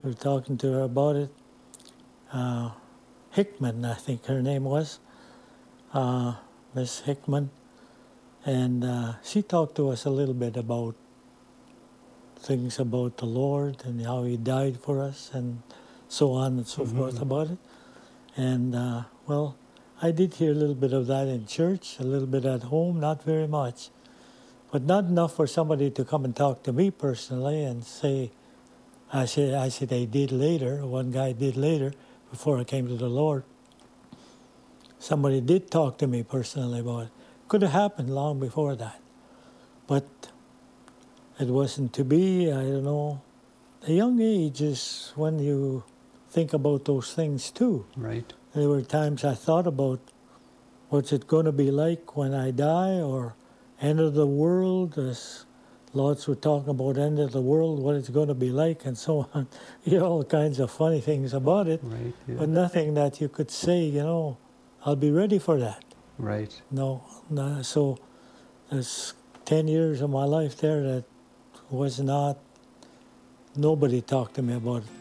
We were talking to her about it. Hickman, I think her name was, Miss Hickman. And she talked to us a little bit about things about the Lord and how He died for us and so on and so forth about it. And, well, I did hear a little bit of that in church, a little bit at home, not very much. But not enough for somebody to come and talk to me personally and say, I said they did later, one guy did later, before I came to the Lord. Somebody did talk to me personally about it. Could have happened long before that. But it wasn't to be, I don't know. A young age is when you think about those things too. Right. There were times I thought about what's it going to be like when I die, or end of the world, as lots were talking about end of the world, what it's going to be like, and so on. You know, all kinds of funny things about it, Right. Yeah. but nothing that you could say, I'll be ready for that. Right. No, so there's 10 years of my life there that was not, nobody talked to me about it.